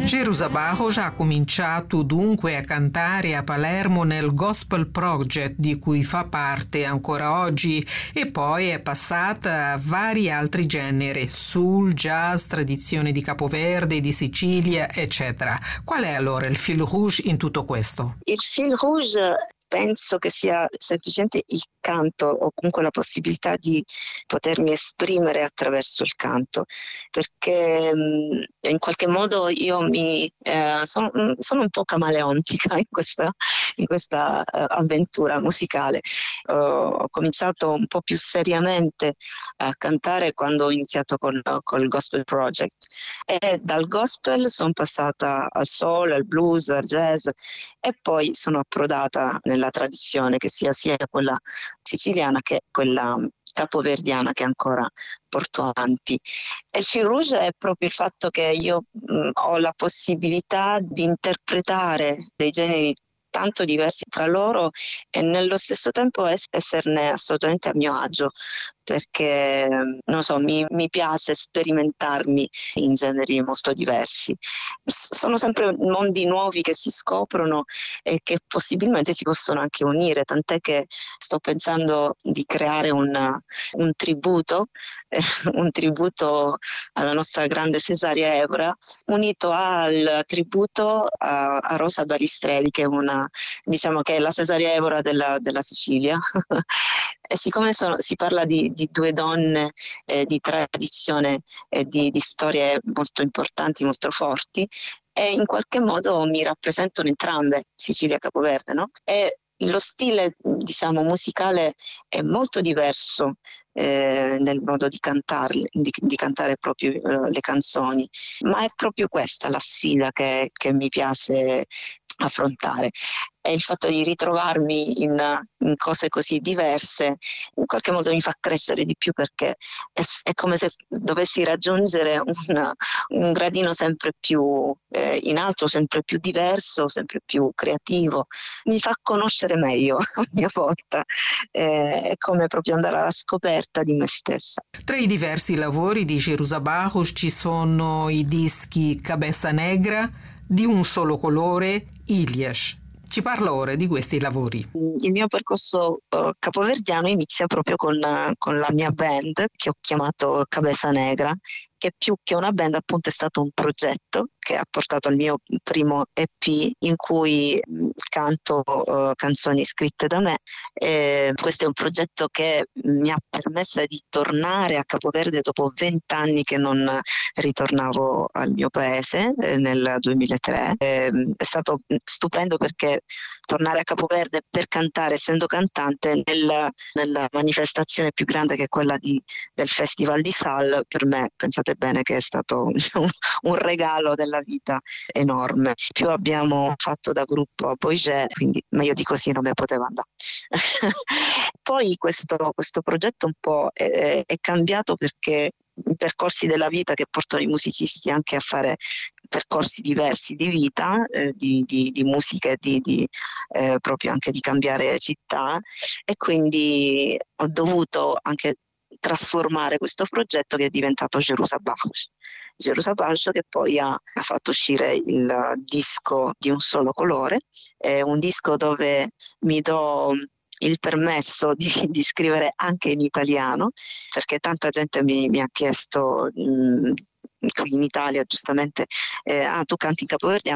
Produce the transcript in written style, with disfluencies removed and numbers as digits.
Gerusa Barros ha cominciato dunque a cantare a Palermo nel Gospel Project di cui fa parte ancora oggi e poi è passata a vari altri generi, soul, jazz, tradizione di Capoverde, di Sicilia, eccetera. Qual è allora il fil rouge in tutto questo? Il fil rouge penso che sia semplicemente il canto o comunque la possibilità di potermi esprimere attraverso il canto, perché in qualche modo io sono un po' camaleontica in questa avventura musicale. Ho cominciato un po' più seriamente a cantare quando ho iniziato col Gospel Project e dal gospel sono passata al soul, al blues, al jazz e poi sono approdata nella tradizione che sia quella siciliana che quella capoverdiana che ancora porto avanti. E il fil rouge è proprio il fatto che io ho la possibilità di interpretare dei generi tanto diversi tra loro e nello stesso tempo esserne assolutamente a mio agio, perché non so, mi piace sperimentarmi in generi molto diversi. Sono sempre mondi nuovi che si scoprono e che possibilmente si possono anche unire, tant'è che sto pensando di creare un tributo, un tributo alla nostra grande Cesaria Evora, unito al tributo a Rosa Balistrelli, che è diciamo che è la Cesaria Evora della Sicilia. E siccome si parla di due donne di tradizione e di storie molto importanti, molto forti, e in qualche modo mi rappresentano entrambe, Sicilia e Capoverde, no? E lo stile, diciamo, musicale è molto diverso nel modo di cantare proprio le canzoni, ma è proprio questa la sfida che mi piace affrontare. E il fatto di ritrovarmi in cose così diverse in qualche modo mi fa crescere di più, perché è come se dovessi raggiungere un gradino sempre più in alto, sempre più diverso, sempre più creativo. Mi fa conoscere meglio a mia volta, è come proprio andare alla scoperta di me stessa. Tra i diversi lavori di Gerusa Barros ci sono i dischi Cabeça Negra, Di un solo colore, Ilhas. Ci parla ora di questi lavori. Il mio percorso capoverdiano inizia proprio con la mia band, che ho chiamato Cabeça Negra, che più che una band appunto è stato un progetto che ha portato al mio primo EP in cui canto canzoni scritte da me. Questo è un progetto che mi ha permesso di tornare a Capoverde dopo 20 anni che non ritornavo al mio paese, nel 2003. È stato stupendo perché tornare a Capoverde per cantare, essendo cantante, nella manifestazione più grande che è quella del Festival di Sal, per me, pensate bene che è stato un regalo della vita enorme. Più abbiamo fatto da gruppo a Boisé, quindi meglio di così non me poteva andare. Poi questo progetto un po' è cambiato, perché i percorsi della vita che portano i musicisti anche a fare percorsi diversi di vita, di musica e proprio anche di cambiare città, e quindi ho dovuto anche trasformare questo progetto, che è diventato Gerusa Barros. Gerusa Barros, che poi ha fatto uscire il disco Di un solo colore, è un disco dove mi do il permesso di scrivere anche in italiano, perché tanta gente mi ha chiesto qui in Italia giustamente tu canti in capoverdiano,